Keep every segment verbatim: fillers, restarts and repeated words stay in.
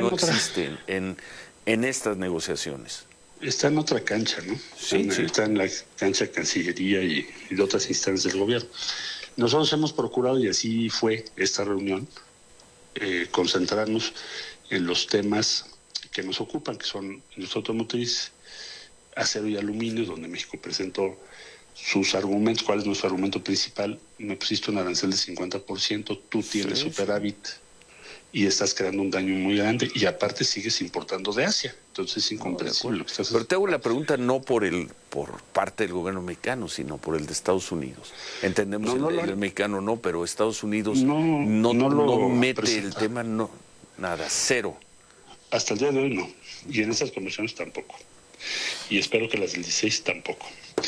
no existe en, en estas negociaciones. Está en otra cancha, ¿no? Sí, está, sí. está en la cancha de Cancillería y, y de otras instancias del gobierno. Nosotros hemos procurado, y así fue esta reunión, eh, concentrarnos en los temas que nos ocupan, que son industria automotriz, acero y aluminio, donde México presentó sus argumentos. ¿Cuál es nuestro argumento principal? Me pusiste un arancel de cincuenta por ciento, tú tienes sí, superávit sí. y estás creando un daño muy grande, y aparte sigues importando de Asia. Entonces es incomprensible no, lo que estás haciendo. Pero te hago la pregunta no por el por parte del gobierno mexicano, sino por el de Estados Unidos. Entendemos no, no, el, no, el, el mexicano no, pero Estados Unidos no, no, no, no mete presenta. el tema, no, nada, cero. Hasta el día de hoy no, y en estas conversaciones tampoco. Y espero que las del dieciséis tampoco.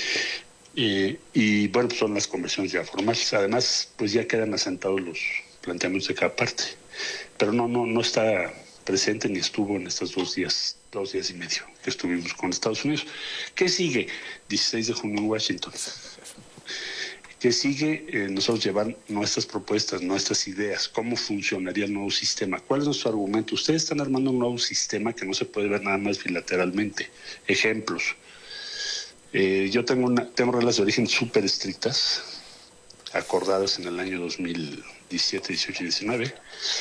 Eh, y bueno, pues son las conversaciones ya formales. Además, pues ya quedan asentados los planteamientos de cada parte. Pero no, no, no está presente ni estuvo en estos dos días, dos días y medio que estuvimos con Estados Unidos. ¿Qué sigue? dieciséis de junio en Washington. ¿Qué sigue? Eh, nosotros llevar nuestras propuestas, nuestras ideas, cómo funcionaría el nuevo sistema. ¿Cuál es nuestro argumento? Ustedes están armando un nuevo sistema que no se puede ver nada más bilateralmente. Ejemplos. Eh, yo tengo, una, tengo reglas de origen súper estrictas, acordadas en el año dos mil diecisiete, dieciocho y diecinueve,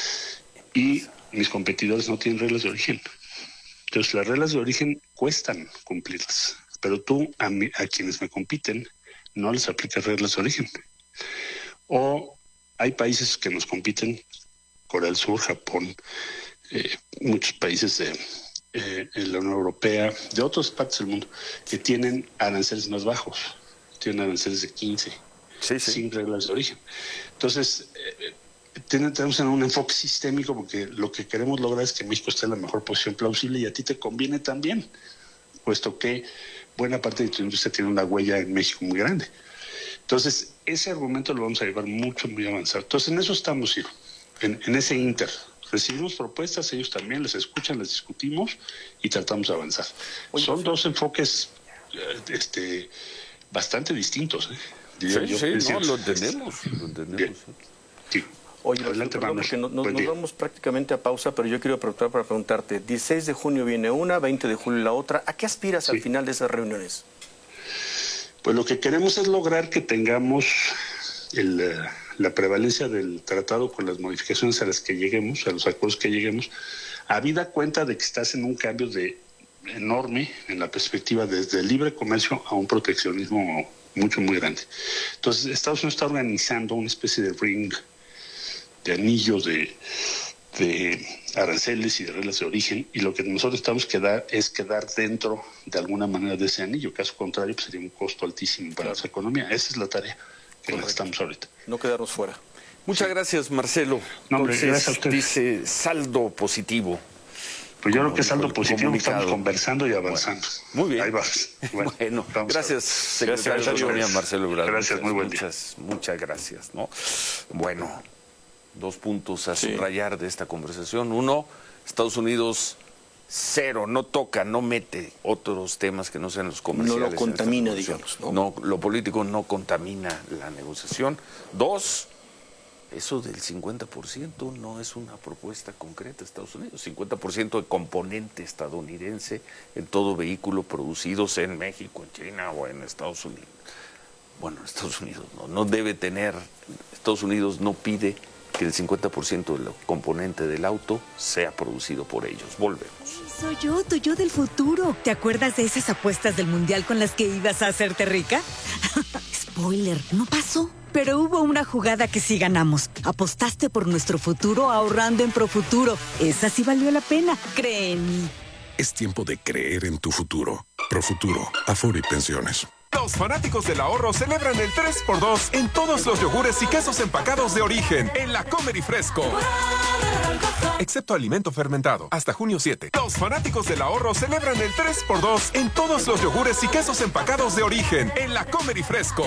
y mis competidores no tienen reglas de origen. Entonces las reglas de origen cuestan cumplirlas, pero tú a, mí, a quienes me compiten no les aplicas reglas de origen. O hay países que nos compiten, Corea del Sur, Japón, eh, muchos países de eh, en la Unión Europea, de otras partes del mundo, que tienen aranceles más bajos, tienen aranceles de quince, sí, sí. sin reglas de origen. Entonces, eh, tenemos un enfoque sistémico, porque lo que queremos lograr es que México esté en la mejor posición plausible, y a ti te conviene también, puesto que buena parte de tu industria tiene una huella en México muy grande. Entonces, ese argumento lo vamos a llevar mucho, muy avanzado. Entonces, en eso estamos, Ciro, en, en ese inter. Recibimos propuestas, ellos también les escuchan, les discutimos y tratamos de avanzar. Oye, Son dos enfoques este, bastante distintos, ¿eh? Sí, yo, sí, decir, no, lo entendemos, lo entendemos. Sí. Oye, adelante, perdón, porque no, no, nos vamos prácticamente a pausa, pero yo quiero preguntar para preguntarte, dieciséis de junio viene una, veinte de julio la otra, ¿a qué aspiras sí. al final de esas reuniones? Pues lo que queremos es lograr que tengamos el, la prevalencia del tratado con las modificaciones a las que lleguemos, a los acuerdos que lleguemos, habida cuenta de que estás en un cambio de enorme en la perspectiva desde el libre comercio a un proteccionismo mucho, muy grande. Entonces, Estados Unidos está organizando una especie de ring, de anillo de, de aranceles y de reglas de origen, y lo que nosotros estamos que dar es quedar dentro de alguna manera de ese anillo. Caso contrario, pues sería un costo altísimo para nuestra economía. Esa es la tarea que necesitamos ahorita. No quedarnos fuera. Muchas sí. gracias, Marcelo. No, hombre, Entonces, gracias a usted. Dice saldo positivo. Pues yo creo que saldo positivo, estamos conversando y avanzando. Bueno, muy bien. Ahí vas. Bueno, bueno gracias, secretario de Economía, Marcelo Ebrard. Gracias, muy buen muchas, día. Muchas gracias, ¿no? Bueno, dos puntos a sí. subrayar de esta conversación. Uno, Estados Unidos cero, no toca, no mete otros temas que no sean los comerciales. No lo contamina, digamos. ¿no? no, lo político no contamina la negociación. Dos, eso del cincuenta por ciento no es una propuesta concreta de Estados Unidos. cincuenta por ciento de componente estadounidense en todo vehículo producidos en México, en China o en Estados Unidos. Bueno, Estados Unidos no, no debe tener, Estados Unidos no pide que el cincuenta por ciento del componente del auto sea producido por ellos. Volvemos. Soy yo, tu yo del futuro. ¿Te acuerdas de esas apuestas del Mundial con las que ibas a hacerte rica? Spoiler, no pasó. Pero hubo una jugada que sí ganamos. Apostaste por nuestro futuro ahorrando en Profuturo. Esa sí valió la pena, cree en mí. Es tiempo de creer en tu futuro. Profuturo, Afore y Pensiones. Los fanáticos del ahorro celebran el tres por dos en todos los yogures y quesos empacados de origen en la Comer y Fresco. Excepto alimento fermentado, hasta junio siete. Los fanáticos del ahorro celebran el tres por dos en todos los yogures y quesos empacados de origen en la Comer y Fresco.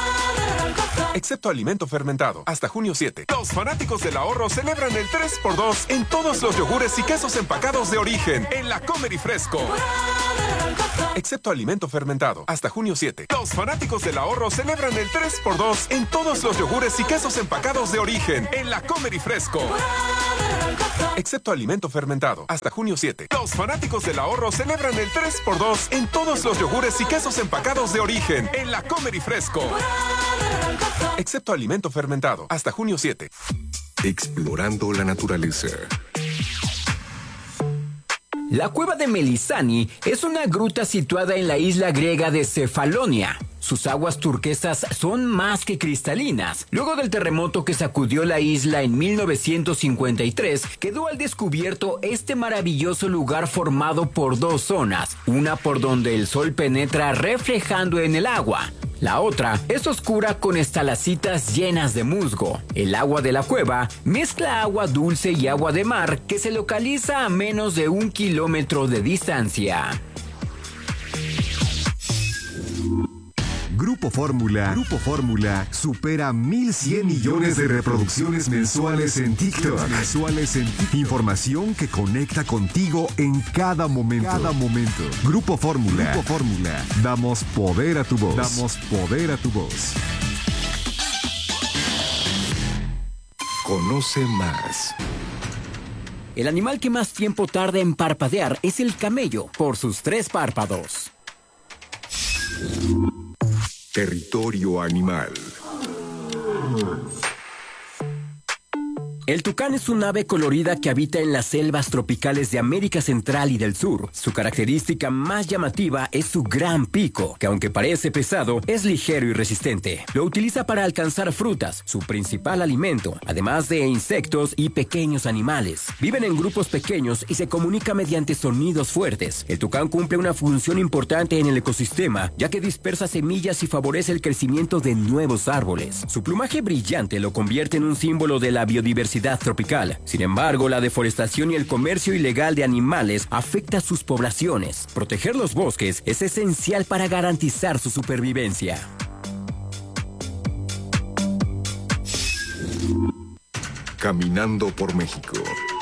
Excepto alimento fermentado, hasta junio siete. Los fanáticos del ahorro celebran el tres por dos en todos los yogures y quesos empacados de origen en la Comer y Fresco. Excepto alimento fermentado. Hasta junio siete. Los fanáticos del ahorro celebran el tres por dos en todos los yogures y quesos empacados de origen en la Comer y Fresco. Excepto alimento fermentado. Hasta junio siete. Los fanáticos del ahorro celebran el tres por dos en todos los yogures y quesos empacados de origen en la Comer y Fresco. Excepto alimento fermentado. Hasta junio siete. Explorando la naturaleza. La cueva de Melisani es una gruta situada en la isla griega de Cefalonia. Sus aguas turquesas son más que cristalinas. Luego del terremoto que sacudió la isla en mil novecientos cincuenta y tres, quedó al descubierto este maravilloso lugar formado por dos zonas. Una por donde el sol penetra reflejando en el agua. La otra es oscura con estalacitas llenas de musgo. El agua de la cueva mezcla agua dulce y agua de mar que se localiza a menos de un kilómetro de distancia. Grupo Fórmula, Grupo Fórmula supera mil cien millones de reproducciones mensuales en TikTok. Mensuales en TikTok. Información que conecta contigo en cada momento. Cada momento. Grupo Fórmula, Grupo Fórmula. Damos poder a tu voz. Damos poder a tu voz. Conoce más. El animal que más tiempo tarda en parpadear es el camello, por sus tres párpados. Territorio animal. El tucán es un ave colorida que habita en las selvas tropicales de América Central y del Sur. Su característica más llamativa es su gran pico, que aunque parece pesado, es ligero y resistente. Lo utiliza para alcanzar frutas, su principal alimento, además de insectos y pequeños animales. Viven en grupos pequeños y se comunica mediante sonidos fuertes. El tucán cumple una función importante en el ecosistema, ya que dispersa semillas y favorece el crecimiento de nuevos árboles. Su plumaje brillante lo convierte en un símbolo de la biodiversidad tropical. Sin embargo, la deforestación y el comercio ilegal de animales afecta a sus poblaciones. Proteger los bosques es esencial para garantizar su supervivencia. Caminando por México.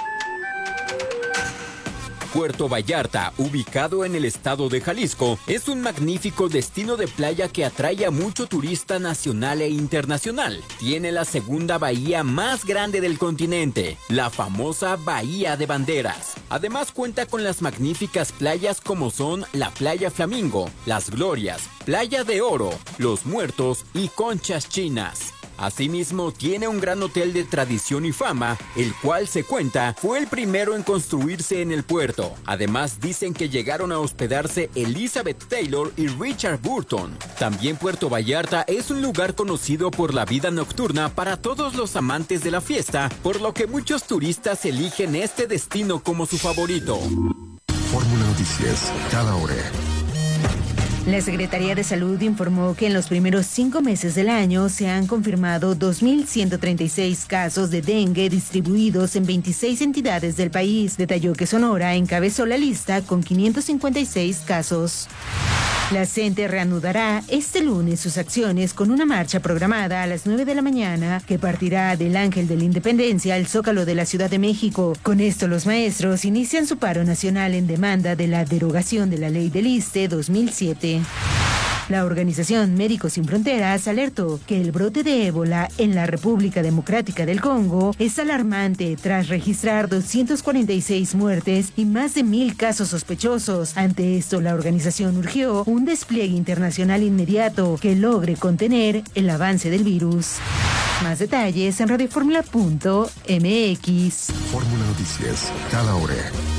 Puerto Vallarta, ubicado en el estado de Jalisco, es un magnífico destino de playa que atrae a mucho turista nacional e internacional. Tiene la segunda bahía más grande del continente, la famosa Bahía de Banderas. Además cuenta con las magníficas playas como son la Playa Flamingo, Las Glorias, Playa de Oro, Los Muertos y Conchas Chinas. Asimismo, tiene un gran hotel de tradición y fama, el cual se cuenta fue el primero en construirse en el puerto. Además, dicen que llegaron a hospedarse Elizabeth Taylor y Richard Burton. También Puerto Vallarta es un lugar conocido por la vida nocturna para todos los amantes de la fiesta, por lo que muchos turistas eligen este destino como su favorito. Fórmula Noticias, cada hora. La Secretaría de Salud informó que en los primeros cinco meses del año se han confirmado dos mil ciento treinta y seis casos de dengue distribuidos en veintiséis entidades del país. Detalló que Sonora encabezó la lista con quinientos cincuenta y seis casos. La C E N T E reanudará este lunes sus acciones con una marcha programada a las nueve de la mañana que partirá del Ángel de la Independencia al Zócalo de la Ciudad de México. Con esto, los maestros inician su paro nacional en demanda de la derogación de la Ley del ISSSTE dos mil siete. La organización Médicos Sin Fronteras alertó que el brote de ébola en la República Democrática del Congo es alarmante tras registrar doscientas cuarenta y seis muertes y más de mil casos sospechosos. Ante esto, la organización urgió un despliegue internacional inmediato que logre contener el avance del virus. Más detalles en radioformula punto m x. Fórmula Noticias, cada hora.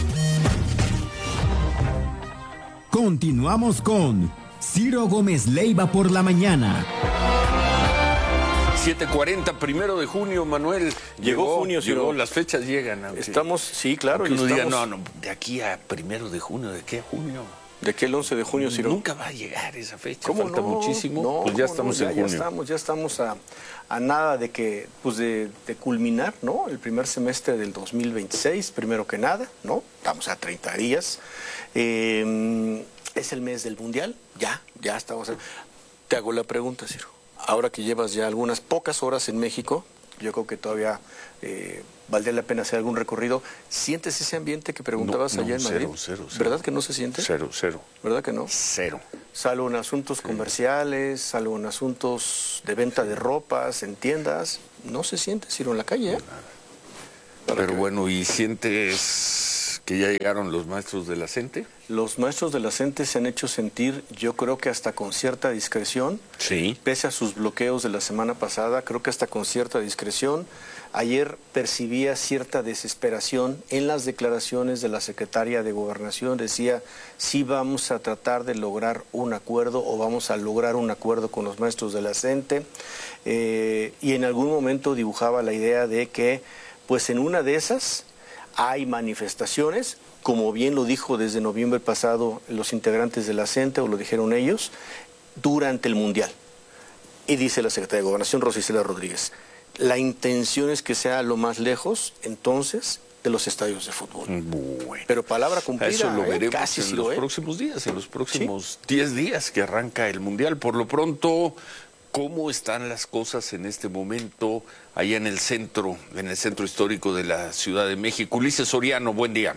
Continuamos con Ciro Gómez Leiva por la mañana. siete cuarenta, primero de junio, Manuel. Llegó, llegó junio, Ciro. llegó, las fechas llegan. Aunque, estamos, sí, claro. Aunque uno estamos... diga, no, no, de aquí a primero de junio, ¿de qué a junio? ¿De qué el once de junio, Ciro? Nunca va a llegar esa fecha, ¿Cómo falta no? muchísimo. No, pues ya estamos no, ya, en junio. Ya estamos, ya estamos a, a nada de que, pues de, de culminar, ¿no? El primer semestre del dos mil veintiséis, primero que nada, ¿no? Estamos a treinta días. Eh, es el mes del Mundial, ya, ya estamos. A... Te hago la pregunta, Ciro. Ahora que llevas ya algunas pocas horas en México, yo creo que todavía eh, valdría la pena hacer algún recorrido. ¿Sientes ese ambiente que preguntabas no, no, allá en Madrid? Cero, cero, cero. ¿Verdad que no se siente? Cero, cero. ¿Verdad que no? Cero. Salvo en asuntos sí. comerciales, salvo en asuntos de venta sí. de ropas, en tiendas, no se siente, sino en la calle, ¿eh? Pero que... bueno, ¿y sientes que ya llegaron los maestros de la CENTE? Los maestros de la CENTE se han hecho sentir, yo creo que hasta con cierta discreción, sí. pese a sus bloqueos de la semana pasada, creo que hasta con cierta discreción. Ayer percibía cierta desesperación en las declaraciones de la secretaria de Gobernación. Decía, sí vamos a tratar de lograr un acuerdo o vamos a lograr un acuerdo con los maestros de la CENTE. Eh, y en algún momento dibujaba la idea de que, pues en una de esas hay manifestaciones, como bien lo dijo desde noviembre pasado los integrantes de la CENTE, o lo dijeron ellos, durante el Mundial. Y dice la secretaria de Gobernación, Rosa Isela Rodríguez, la intención es que sea lo más lejos, entonces, de los estadios de fútbol. Bueno, pero palabra cumplida, eso lo ¿eh? veremos Casi en sí los lo, ¿eh? próximos días, en los próximos diez ¿Sí? días que arranca el Mundial. Por lo pronto, ¿cómo están las cosas en este momento allá en el centro, en el centro histórico de la Ciudad de México? Ulises Soriano, buen día.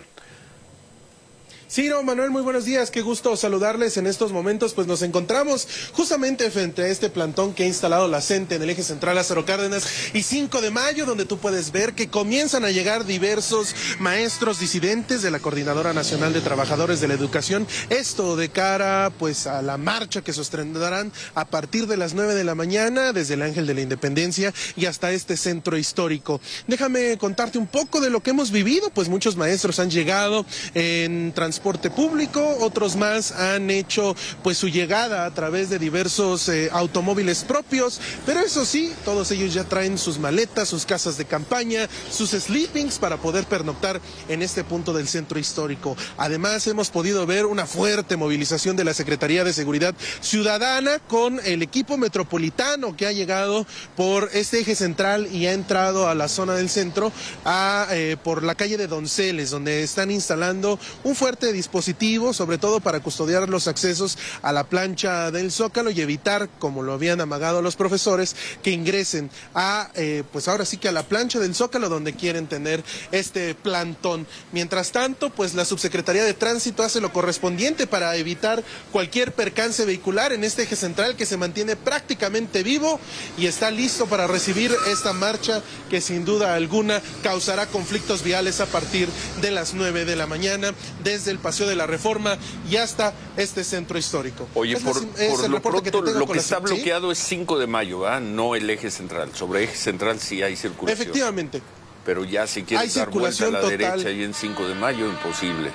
Ciro, Manuel, muy buenos días, qué gusto saludarles en estos momentos, pues nos encontramos justamente frente a este plantón que ha instalado la CENTE en el eje central Lázaro Cárdenas y cinco de mayo, donde tú puedes ver que comienzan a llegar diversos maestros disidentes de la Coordinadora Nacional de Trabajadores de la Educación, esto de cara pues a la marcha que sostendrán a partir de las nueve de la mañana desde el Ángel de la Independencia y hasta este centro histórico. Déjame contarte un poco de lo que hemos vivido, pues muchos maestros han llegado en transporte público, otros más han hecho pues su llegada a través de diversos eh, automóviles propios, pero eso sí, todos ellos ya traen sus maletas, sus casas de campaña, sus sleepings para poder pernoctar en este punto del centro histórico. Además, hemos podido ver una fuerte movilización de la Secretaría de Seguridad Ciudadana con el equipo metropolitano que ha llegado por este eje central y ha entrado a la zona del centro a, eh, por la calle de Donceles, donde están instalando un fuerte dispositivo, sobre todo para custodiar los accesos a la plancha del Zócalo y evitar, como lo habían amagado los profesores, que ingresen a, eh, pues ahora sí que a la plancha del Zócalo, donde quieren tener este plantón. Mientras tanto, pues la Subsecretaría de Tránsito hace lo correspondiente para evitar cualquier percance vehicular en este eje central que se mantiene prácticamente vivo y está listo para recibir esta marcha que sin duda alguna causará conflictos viales a partir de las nueve de la mañana desde el Paseo de la Reforma y hasta este centro histórico. Oye, es por, es por lo pronto, que lo que la... está bloqueado ¿Sí? es cinco de mayo, ¿verdad? No el eje central. Sobre eje central sí hay circulación. Efectivamente. Pero ya si quieres dar vuelta a la total. derecha y en cinco de mayo, imposible.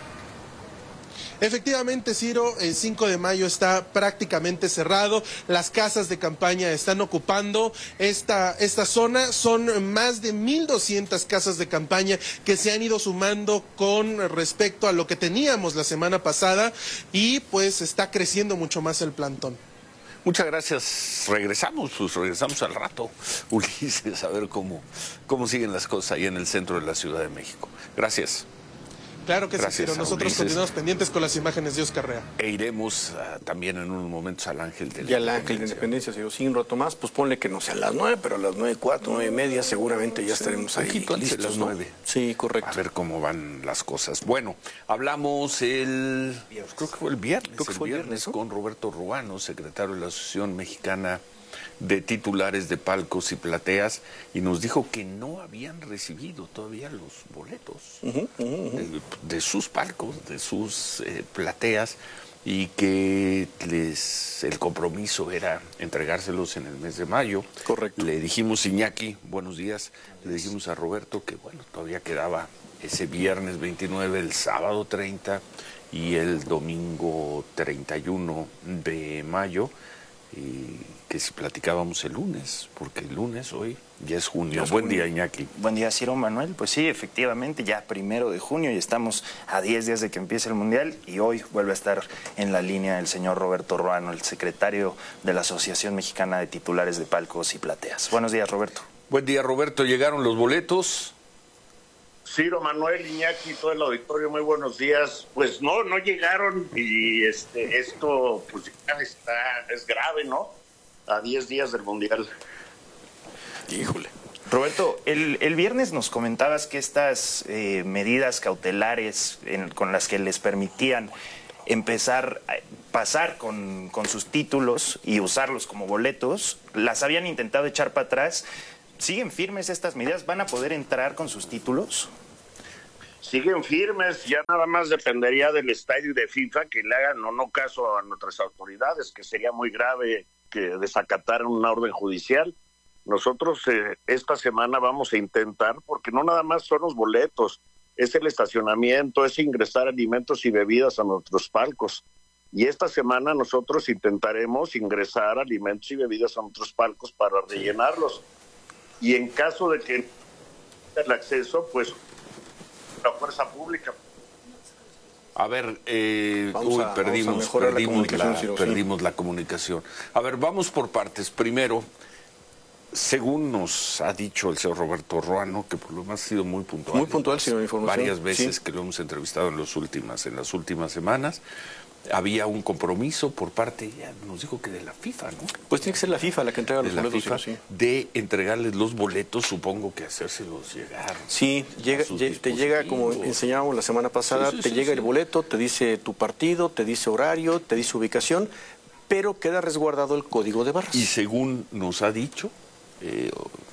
Efectivamente, Ciro, el cinco de mayo está prácticamente cerrado, las casas de campaña están ocupando esta, esta zona, son más de mil doscientas casas de campaña que se han ido sumando con respecto a lo que teníamos la semana pasada y pues está creciendo mucho más el plantón. Muchas gracias. Regresamos, pues regresamos al rato, Ulises, a ver cómo, cómo siguen las cosas ahí en el centro de la Ciudad de México. Gracias. Claro que Gracias, sí, pero nosotros Ulises. continuamos pendientes con las imágenes de Oscar Rea. E iremos uh, también en unos momentos al Ángel de la Y al Ángel de la Independencia, si sin un rato más, pues ponle que no sea a las nueve, pero a las nueve cuatro, nueve y media seguramente ya sí, estaremos ahí listos, las ¿no? nueve. Sí, correcto. A ver cómo van las cosas. Bueno, hablamos el, viernes. creo que fue el viernes, creo que fue el el viernes, viernes, ¿no? con Roberto Ruano, secretario de la Asociación Mexicana de Titulares de Palcos y Plateas, y nos dijo que no habían recibido todavía los boletos uh-huh, uh-huh. De, de sus palcos, de sus eh, plateas, y que les el compromiso era entregárselos en el mes de mayo. Correcto. Le dijimos, Iñaki, buenos días, le dijimos a Roberto que bueno, todavía quedaba ese viernes veintinueve, el sábado treinta y el domingo treinta y uno de mayo, y que si platicábamos el lunes, porque el lunes hoy ya es junio. Es Buen junio. Día, Iñaki. Buen día, Ciro, Manuel. Pues sí, efectivamente, ya primero de junio y estamos a diez días de que empiece el Mundial y hoy vuelve a estar en la línea el señor Roberto Ruano, el secretario de la Asociación Mexicana de Titulares de Palcos y Plateas. Buenos días, Roberto. Buen día, Roberto. ¿Llegaron los boletos? Ciro, Manuel, Iñaki, todo el auditorio, muy buenos días. Pues no, no llegaron y este esto pues ya está, es grave, ¿no? A diez días del Mundial. Híjole. Roberto, el, el viernes nos comentabas que estas eh, medidas cautelares en, con las que les permitían empezar a pasar con, con sus títulos y usarlos como boletos, las habían intentado echar para atrás. ¿Siguen firmes estas medidas? ¿Van a poder entrar con sus títulos? Siguen firmes, ya nada más dependería del estadio de FIFA que le hagan o no caso a nuestras autoridades, que sería muy grave que desacataran una orden judicial. Nosotros eh, esta semana vamos a intentar, porque no nada más son los boletos, es el estacionamiento, es ingresar alimentos y bebidas a nuestros palcos. Y esta semana nosotros intentaremos ingresar alimentos y bebidas a nuestros palcos para rellenarlos. Y en caso de que el acceso, pues la fuerza pública. A ver, eh, uy, a, perdimos, a perdimos, la, la, Ciro, perdimos sí. la comunicación. A ver, vamos por partes. Primero, según nos ha dicho el señor Roberto Ruano, que por lo menos ha sido muy puntual. Muy puntual, señor, información. Varias veces sí. que lo hemos entrevistado en, los últimas, en las últimas semanas. Había un compromiso por parte, ya nos dijo que de la FIFA, ¿no? Pues tiene que ser la FIFA la que entrega los de boletos. FIFA, sí. de entregarles los boletos, supongo que hacérselos llegar. Sí, llega, te llega, como enseñábamos la semana pasada, sí, sí, te sí, llega sí. el boleto, te dice tu partido, te dice horario, te dice ubicación, pero queda resguardado el código de barras. Y según nos ha dicho, eh,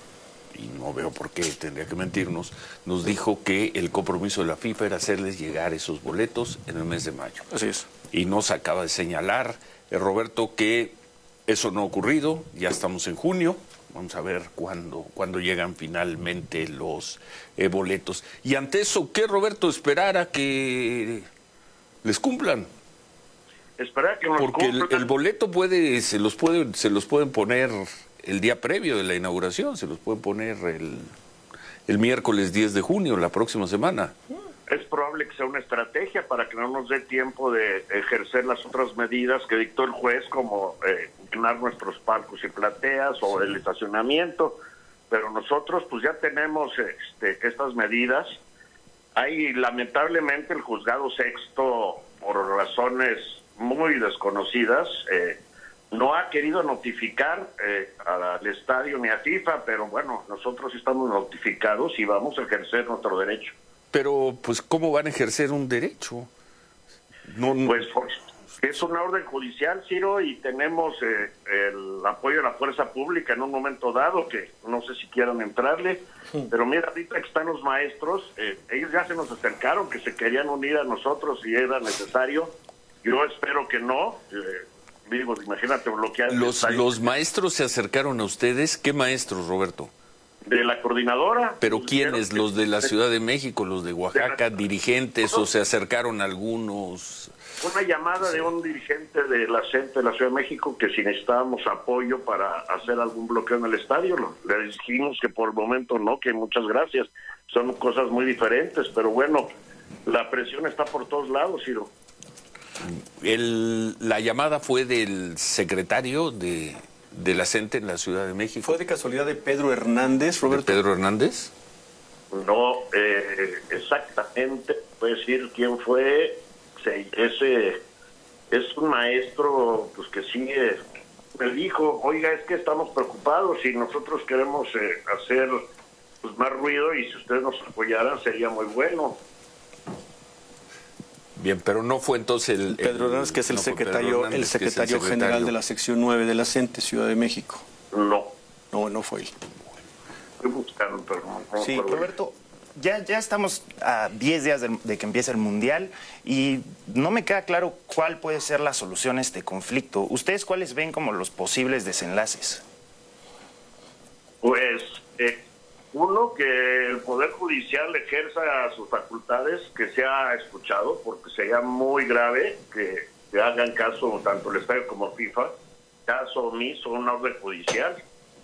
y no veo por qué tendría que mentirnos, nos dijo que el compromiso de la FIFA era hacerles llegar esos boletos en el mes de mayo. Así es. Y nos acaba de señalar, eh, Roberto, que eso no ha ocurrido, ya estamos en junio, vamos a ver cuándo, cuándo llegan finalmente los eh, boletos. Y ante eso, ¿qué, Roberto, esperar a que les cumplan? Esperar que nos Porque el, cumplan. el boleto puede, se los puede, se los pueden poner el día previo de la inauguración, se los pueden poner el, el miércoles diez de junio, la próxima semana. Es probable que sea una estrategia para que no nos dé tiempo de ejercer las otras medidas que dictó el juez, como eh, llenar nuestros palcos y plateas o el estacionamiento. Pero nosotros pues ya tenemos este, estas medidas. Hay lamentablemente el juzgado sexto, por razones muy desconocidas, eh, no ha querido notificar eh, al estadio ni a FIFA, pero bueno, nosotros estamos notificados y vamos a ejercer nuestro derecho. Pero, pues, ¿cómo van a ejercer un derecho? No, no. Pues, pues es una orden judicial, Ciro, y tenemos eh, el apoyo de la fuerza pública en un momento dado, que no sé si quieran entrarle, sí. Pero mira, ahorita que están los maestros, eh, ellos ya se nos acercaron, que se querían unir a nosotros si era necesario. Yo espero que no. Eh, digo, imagínate bloquear. Los, los maestros se acercaron a ustedes. ¿Qué maestros, Roberto? De la coordinadora. ¿Pero quiénes? ¿Los de la Ciudad de México, los de Oaxaca, dirigentes, o se acercaron algunos? Una llamada de un dirigente de la C E N T de la Ciudad de México que si necesitábamos apoyo para hacer algún bloqueo en el estadio, le dijimos que por el momento no, que muchas gracias. Son cosas muy diferentes, pero bueno, la presión está por todos lados, Ciro. El, la llamada fue del secretario de... de la C E N T en la Ciudad de México. ¿Fue de casualidad de Pedro Hernández, Roberto? ¿De Pedro Hernández? No, eh, exactamente, puedo decir quién fue. Sí, ese es un maestro pues que sí eh, me dijo, oiga, es que estamos preocupados y nosotros queremos eh, hacer pues, más ruido y si ustedes nos apoyaran sería muy bueno. Bien, pero no fue entonces el... Pedro Hernández, que es el, no secretario, Hernández, el secretario es el secretario general de la sección nueve de la C E N T, Ciudad de México. No. No, no fue él. Estoy buscando, pero no, no sí, Roberto, ya, ya estamos a diez días de, de que empiece el Mundial y no me queda claro cuál puede ser la solución a este conflicto. ¿Ustedes cuáles ven como los posibles desenlaces? Pues... Eh, Uno, que el Poder Judicial ejerza sus facultades, que sea escuchado, porque sería muy grave que, que hagan caso tanto el Estadio como FIFA, caso omiso, una orden judicial.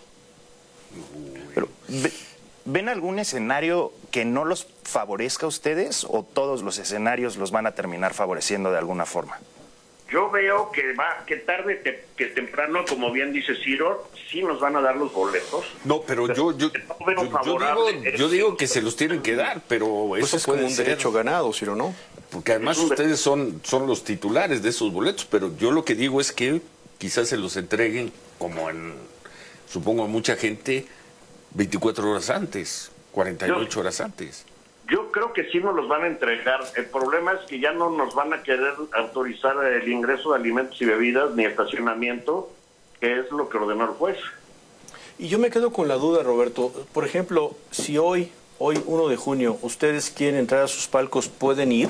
Pero, ¿ven algún escenario que no los favorezca a ustedes o todos los escenarios los van a terminar favoreciendo de alguna forma? Yo veo que va, que tarde te, que temprano, como bien dice Ciro, sí nos van a dar los boletos. No, pero yo yo, no yo, yo digo, yo digo que se los tienen que dar, pero pues eso es puede como un ser, derecho ganado, Ciro, ¿no? Porque además ustedes son, son los titulares de esos boletos, pero yo lo que digo es que quizás se los entreguen, como en, supongo a mucha gente, veinticuatro horas antes, cuarenta y ocho Yo- horas antes. Yo creo que sí nos los van a entregar. El problema es que ya no nos van a querer autorizar el ingreso de alimentos y bebidas ni estacionamiento, que es lo que ordenó el juez. Y yo me quedo con la duda, Roberto. Por ejemplo, si hoy, hoy uno de junio, ustedes quieren entrar a sus palcos, ¿pueden ir?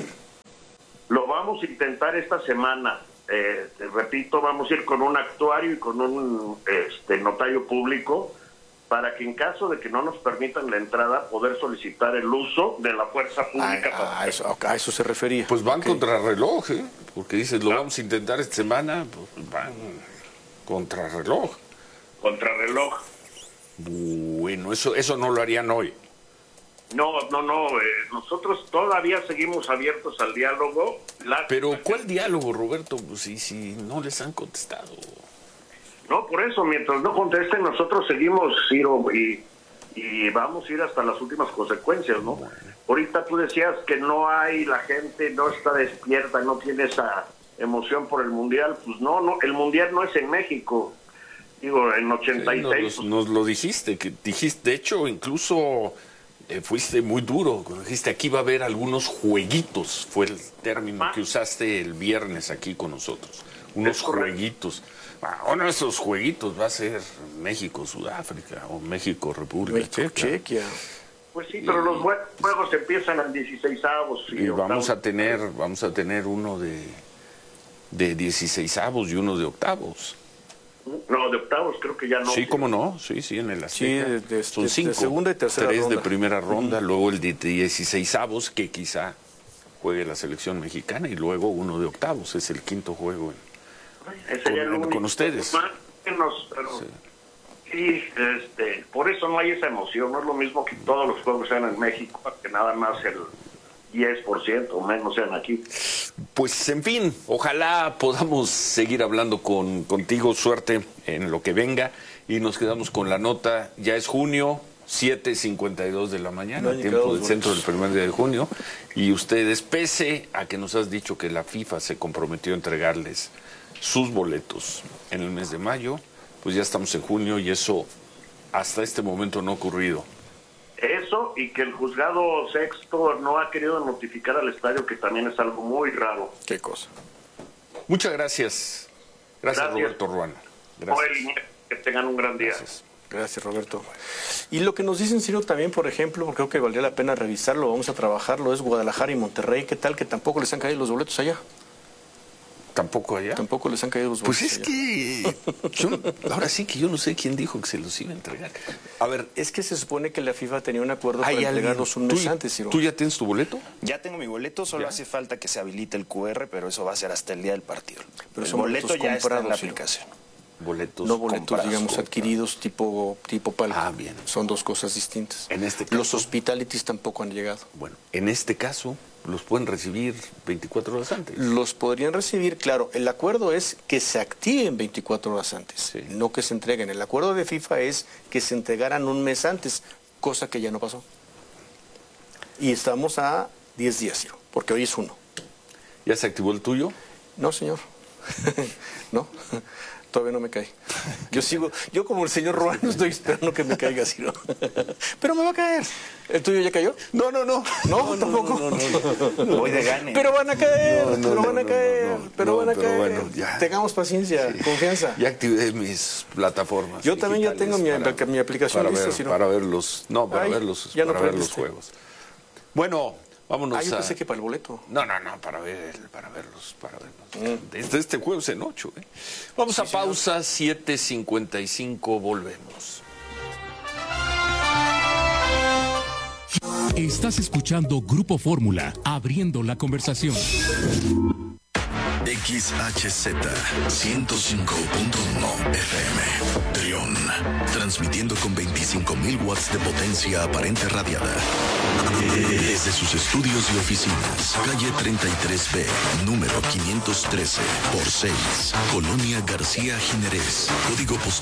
Lo vamos a intentar esta semana. Eh, te repito, vamos a ir con un actuario y con un este, notario público para que en caso de que no nos permitan la entrada, poder solicitar el uso de la fuerza pública. Ah, para... a, eso, a eso se refería. Pues van Ok. contra reloj, ¿eh? Porque dices, lo vamos a intentar esta semana, pues van contra reloj. Contrarreloj. Bueno, eso, eso no lo harían hoy. No, no, no. eh, nosotros todavía seguimos abiertos al diálogo. La- Pero, ¿cuál diálogo, Roberto? Pues si, si no les han contestado. No, por eso, mientras no contesten, nosotros seguimos, Ciro, y, y vamos a ir hasta las últimas consecuencias, ¿no? Ahorita tú decías que no hay, la gente no está despierta, no tiene esa emoción por el Mundial. Pues no, no, el Mundial no es en México. Digo, en ochenta y Sí, seis... nos, nos lo dijiste, que dijiste, de hecho, incluso eh, fuiste muy duro, cuando dijiste aquí va a haber algunos jueguitos, fue el término que usaste el viernes aquí con nosotros, unos jueguitos. Ah, uno de esos jueguitos va a ser México-Sudáfrica o México-República Checa. Chequia. Pues sí, pero los buen- juegos empiezan al dieciseisavos. Y vamos a tener, vamos a tener uno de, de dieciseisavos y uno de octavos. No, de octavos creo que ya no. Sí, cómo no, sí, sí, en el Azteca. Sí, de- de- Son de- de cinco. segunda y tercera Tres ronda. de primera ronda, luego el de dieciseisavos, que quizá juegue la selección mexicana, y luego uno de octavos, es el quinto juego en- Ese sería el con, único con ustedes. más que nos- pero- sí, este, por eso no hay esa emoción. No es lo mismo que todos los juegos sean en México, que nada más el diez por ciento o menos sean aquí. Pues en fin, ojalá podamos seguir hablando con contigo, suerte en lo que venga, y nos quedamos con la nota. Ya es junio, siete cincuenta y dos de la mañana, No han tiempo llegado del los centro del boletos. primer día de junio, y ustedes, pese a que nos has dicho que la FIFA se comprometió a entregarles sus boletos en el mes de mayo, pues ya estamos en junio y eso hasta este momento no ha ocurrido. Eso y que el juzgado sexto no ha querido notificar al estadio, que también es algo muy raro. Qué cosa. Muchas gracias. Gracias, Gracias. Roberto Ruano. Gracias. Joel y Nieto, que tengan un gran día. Gracias, Roberto. Y lo que nos dicen, Ciro, también, por ejemplo, porque creo que valdría la pena revisarlo, vamos a trabajarlo, es Guadalajara y Monterrey. ¿Qué tal que tampoco les han caído los boletos allá? ¿Tampoco allá? Tampoco les han caído los boletos Pues es allá. que yo, ahora sí que yo no sé quién dijo que se los iba a entregar. A ver, Es que se supone que la FIFA tenía un acuerdo para ¿hay alguien? entregarlos un ¿Tú, mes antes, Ciro. ¿Tú ya tienes tu boleto? Ya tengo mi boleto, solo ¿Ya? hace falta que se habilite el Q R, pero eso va a ser hasta el día del partido. Pero el son boleto boletos ya está en la comprados, Ciro. aplicación. Boletos No boletos, comprados. digamos, adquiridos tipo, tipo palco. Ah, bien. Son dos cosas distintas. En este caso, Los hospitalities tampoco han llegado. bueno, en este caso los pueden recibir veinticuatro horas antes. Los podrían recibir, claro, el acuerdo es que se activen veinticuatro horas antes, Sí. no que se entreguen. El acuerdo de FIFA es que se entregaran un mes antes, cosa que ya no pasó. Y estamos a diez días, Ciro, porque hoy es uno. ¿Ya se activó el tuyo? No, señor. no, todavía no me cae. Yo sigo, yo como el señor Ruano estoy esperando que me caiga, Ciro. Pero me va a caer. ¿El tuyo ya cayó? No, no, no. No, tampoco. Voy de gane. Pero van a caer, No, no, pero no, van a no, caer, no, no, pero no, van a pero caer. bueno, ya. Tengamos paciencia, confianza. Ya activé mis plataformas. Yo también ya digitales tengo mi, para- mi aplicación para lista, ver, Ciro. para ver los, no, para Ay, ver los, ya no para ver los prendiste. juegos. Bueno, vámonos Ah, yo a... pensé que para el boleto. No, no, no, para ver, para verlos, para verlos. Mm. Desde este jueves en ocho, ¿eh? Vamos a pausa, siete cincuenta y cinco, volvemos. Estás escuchando Grupo Fórmula, abriendo la conversación. X H Z ciento cinco punto uno F M Trión, transmitiendo con veinticinco mil watts de potencia aparente radiada desde sus estudios y oficinas, calle treinta y tres B, número quinientos trece por seis, Colonia García Jiménez, código postal